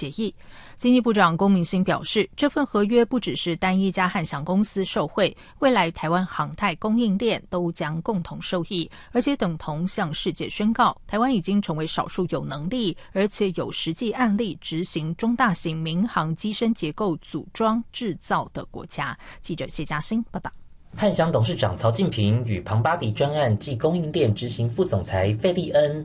协议。经济部长龚明鑫表示，这份合约不只是单一家汉翔公司受惠，未来台湾航太供应链都将共同受益，而且等同向世界宣告，台湾已经成为少数有能力而且有实际案例执行中大型民航机身结构组装制造的国家。记者谢嘉欣报道。 汉翔董事长曹进平与庞巴迪专案暨供应链执行副总裁费利恩